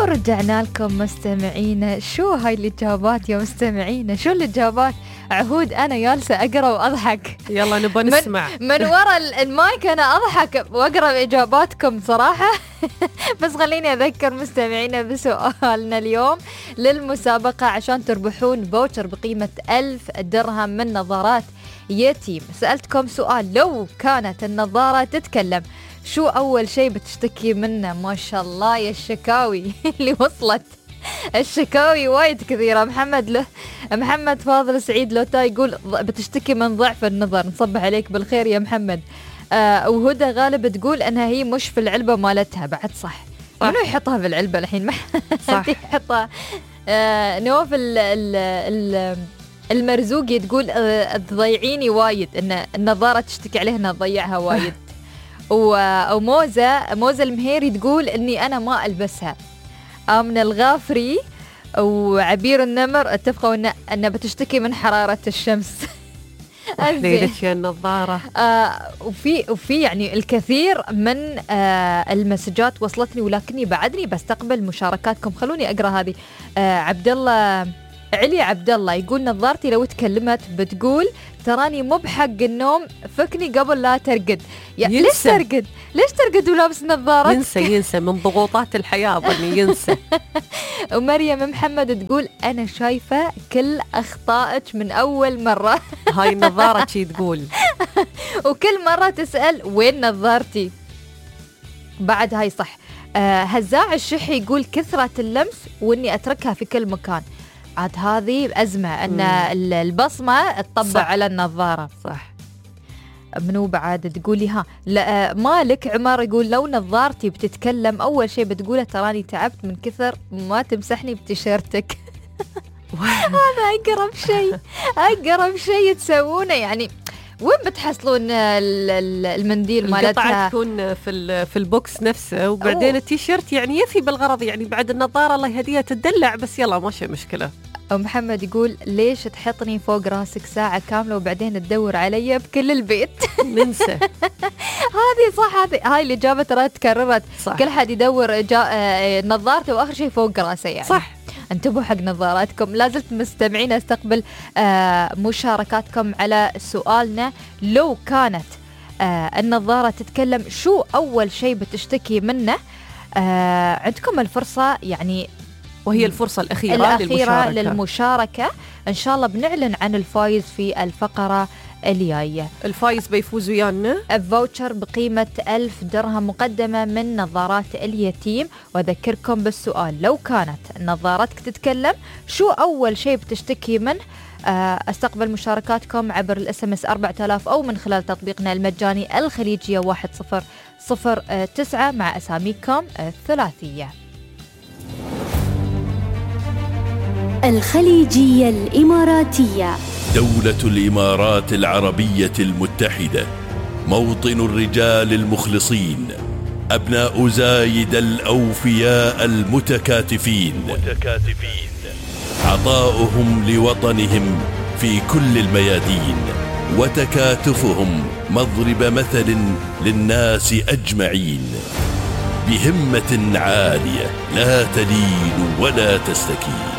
ورجعنا لكم مستمعينا. شو هاي الإجابات يا مستمعينا؟ شو الإجابات؟ عهود أنا جالسة أقرأ وأضحك. يلا نبغى نسمع من وراء المايك. أنا أضحك وأقرأ إجاباتكم صراحة. بس خليني أذكر مستمعينا بسؤالنا اليوم للمسابقة عشان تربحون فوتشر بقيمة 1000 درهم من نظارات يتيم. سألتكم سؤال: لو كانت النظارة تتكلم شو أول شيء بتشتكي منه؟ ما شاء الله يا الشكاوي اللي وصلت، الشكاوي وايد كثيرة. محمد فاضل سعيد لوتا يقول بتشتكي من ضعف النظر. نصبح عليك بالخير يا محمد. وهدى غالب تقول أنها هي مش في العلبة مالتها. بعد صح. منو يحطها في العلبة الحين؟ صح يحطها. نواف المرزوقي تقول تضيعيني وايد، ان النظارة تشتكي عليها انها تضيعها وايد. وموزة المهيري تقول اني انا ما البسها. آمنة الغافري وعبير النمر اتفقوا ان بتشتكي من حرارة الشمس. ليلتش النظارة. وفي يعني الكثير من المسجات وصلتني، ولكني بعدني بستقبل مشاركاتكم. خلوني اقرا هذه. عبد الله علي عبد الله يقول نظارتي لو تكلمت بتقول تراني مو بحق النوم، فكني قبل لا ترقد. ليش ترقد ولابس نظارة؟ ينسى من ضغوطات الحياة أظني ينسى. ومريم محمد تقول أنا شايفة كل أخطائك من أول مرة. هاي النظارة شي تقول. وكل مرة تسأل وين نظارتي. بعد هاي صح. هزاع الشحي يقول كثرة اللمس وإني أتركها في كل مكان. عاد هذه أزمة أن البصمة تطبع على النظارة. صح. منو بعد تقولي ها؟ لا مالك عمر يقول لو نظارتي بتتكلم أول شيء بتقوله تراني تعبت من كثر ما تمسحني بتيشيرتك. هذا أقرب شيء تسوونه. يعني وين بتحصلون المنديل مالتها؟ القطعة تكون في البوكس نفسه، وبعدين التيشيرت يعني يفي بالغرض. يعني بعد النظارة الله يهديها تدلع، بس يلا ماشي مشكلة. ومحمد يقول ليش تحطني فوق راسك ساعة كاملة وبعدين تدور علي بكل البيت؟ ننسى. هذه صح. هاي الإجابة ترى تكررت. صح. كل حد يدور نظارته وآخر شيء فوق راسه. يعني صح. انتبهوا حق نظاراتكم. لازلت مستمعين استقبل مشاركاتكم على سؤالنا: لو كانت النظارة تتكلم شو أول شيء بتشتكي منه؟ عندكم الفرصة يعني، وهي الفرصة الأخيرة للمشاركة. إن شاء الله بنعلن عن الفائز في الفقرة الجاية. الفائز بيفوز ويانا فوتشر بقيمة 1000 درهم مقدمة من نظارات اليتيم. وأذكركم بالسؤال: لو كانت نظارتك تتكلم شو أول شيء بتشتكي منه؟ استقبل مشاركاتكم عبر الSMS 4000 أو من خلال تطبيقنا المجاني الخليجية 1009 مع أساميكم الثلاثية. الخليجية الإماراتية. دولة الإمارات العربية المتحدة، موطن الرجال المخلصين، أبناء زايد الأوفياء المتكاتفين، عطاؤهم لوطنهم في كل الميادين، وتكاتفهم مضرب مثل للناس أجمعين، بهمة عالية لا تلين ولا تستكين.